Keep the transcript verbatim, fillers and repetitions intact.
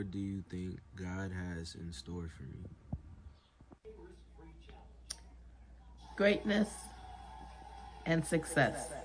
what do you think God has in store for me? Greatness and success.